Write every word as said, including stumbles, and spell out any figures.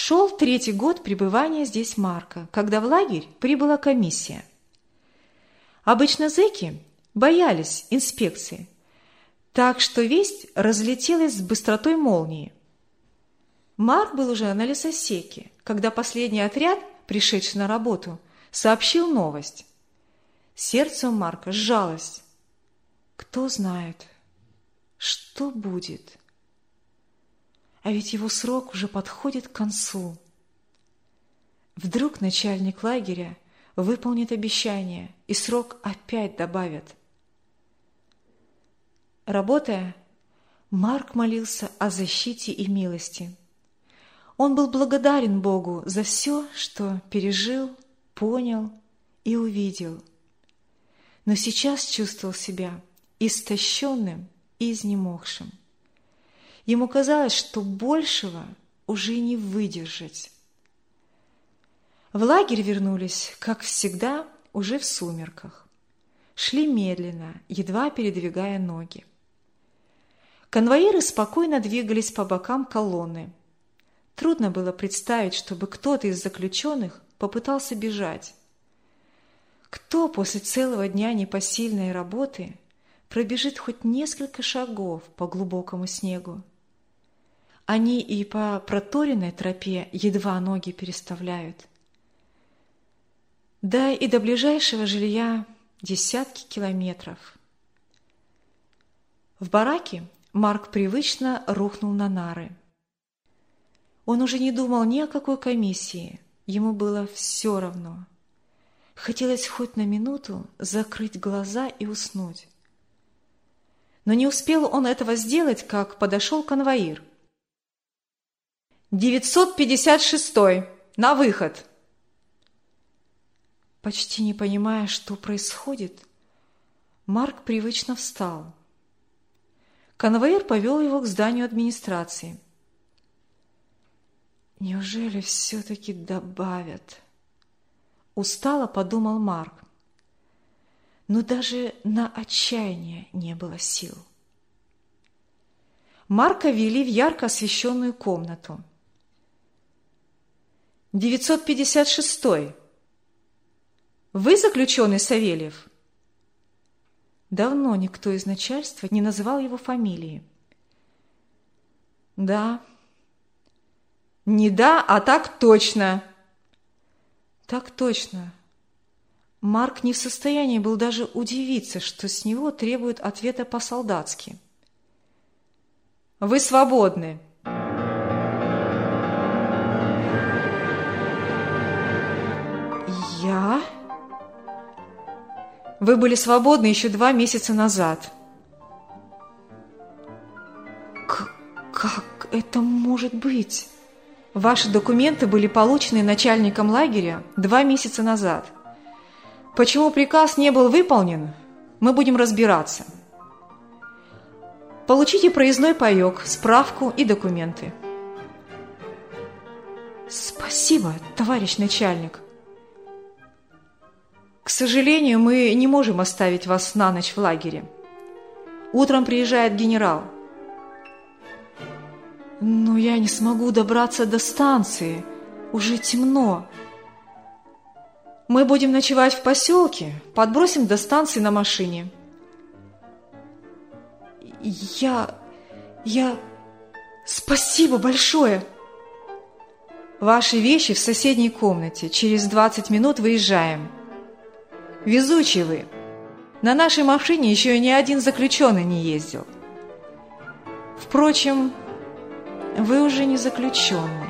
Шел третий год пребывания здесь Марка, когда в лагерь прибыла комиссия. Обычно зэки боялись инспекции, так что весть разлетелась с быстротой молнии. Марк был уже на лесосеке, когда последний отряд, пришедший на работу, сообщил новость. Сердце у Марка сжалось. Кто знает, что будет? А ведь его срок уже подходит к концу. Вдруг начальник лагеря выполнит обещание, и срок опять добавят. Работая, Марк молился о защите и милости. Он был благодарен Богу за все, что пережил, понял и увидел. Но сейчас чувствовал себя истощенным и изнемогшим. Ему казалось, что большего уже не выдержать. В лагерь вернулись, как всегда, уже в сумерках. Шли медленно, едва передвигая ноги. Конвоиры спокойно двигались по бокам колонны. Трудно было представить, чтобы кто-то из заключенных попытался бежать. Кто после целого дня непосильной работы пробежит хоть несколько шагов по глубокому снегу? Они и по проторенной тропе едва ноги переставляют. Да и до ближайшего жилья десятки километров. В бараке Марк привычно рухнул на нары. Он уже не думал ни о какой комиссии, ему было все равно. Хотелось хоть на минуту закрыть глаза и уснуть. Но не успел он этого сделать, как подошел конвоир. «девятьсот пятьдесят шестой! На выход!» Почти не понимая, что происходит, Марк привычно встал. Конвоир повел его к зданию администрации. «Неужели все-таки добавят?» Устало подумал Марк. Но даже на отчаяние не было сил. Марка вели в ярко освещенную комнату. «девятьсот пятьдесят шестой! Вы заключенный Савельев?» Давно никто из начальства не называл его фамилии. «Да». «Не да, а так точно». «Так точно». Марк не в состоянии был даже удивиться, что с него требуют ответа по-солдатски. «Вы свободны». «Я?» «Вы были свободны еще два месяца назад». К- «Как это может быть?» «Ваши документы были получены начальником лагеря два месяца назад. Почему приказ не был выполнен, мы будем разбираться. Получите проездной паёк, справку и документы». «Спасибо, товарищ начальник». «К сожалению, мы не можем оставить вас на ночь в лагере. Утром приезжает генерал». «Но я не смогу добраться до станции. Уже темно». «Мы будем ночевать в поселке, подбросим до станции на машине». «Я... я... Спасибо большое!» «Ваши вещи в соседней комнате. Через двадцать минут выезжаем». «Везучий вы. На нашей машине еще ни один заключенный не ездил. Впрочем, вы уже не заключенный».